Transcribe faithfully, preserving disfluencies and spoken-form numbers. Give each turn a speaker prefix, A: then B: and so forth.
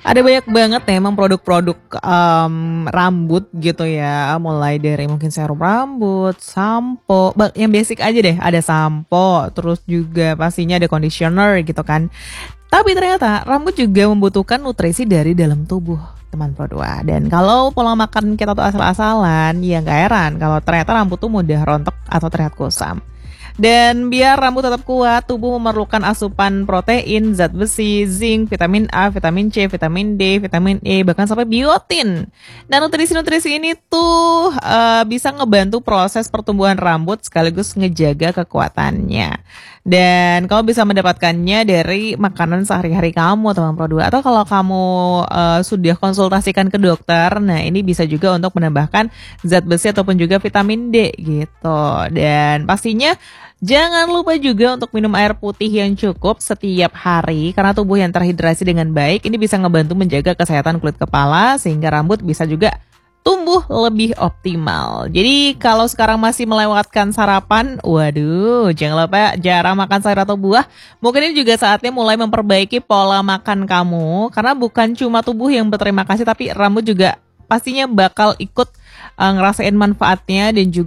A: Ada banyak banget ya emang produk-produk, mmm, rambut gitu ya, mulai dari mungkin serum rambut, sampo, ba yang basic aja deh, ada sampo, terus juga pastinya ada conditioner gitu kan. Tapi ternyata rambut juga membutuhkan nutrisi dari dalam tubuh, teman Pro dua. Dan kalau pola makan kita tuh asal-asalan, ya nggak heran kalau ternyata rambut tuh mudah rontok atau terlihat kusam. Dan biar rambut tetap kuat, tubuh memerlukan asupan protein, zat besi, zinc, vitamin A, vitamin C, vitamin D, vitamin E, bahkan sampai biotin. Dan nutrisi-nutrisi ini tuh eh, bisa ngebantu proses pertumbuhan rambut sekaligus ngejaga kekuatannya. Dan kamu bisa mendapatkannya dari makanan sehari-hari kamu, teman Pro dua. Atau kalau kamu eh, sudah konsultasikan ke dokter, nah ini bisa juga untuk menambahkan zat besi ataupun juga vitamin D gitu. Dan pastinya jangan lupa juga untuk minum air putih yang cukup setiap hari karena tubuh yang terhidrasi dengan baik ini bisa ngebantu menjaga kesehatan kulit kepala sehingga rambut bisa juga tumbuh lebih optimal. Jadi kalau sekarang masih melewatkan sarapan, waduh, jangan lupa jarang makan sayur atau buah. Mungkin ini juga saatnya mulai memperbaiki pola makan kamu karena bukan cuma tubuh yang berterima kasih tapi rambut juga pastinya bakal ikut eh, ngerasain manfaatnya dan juga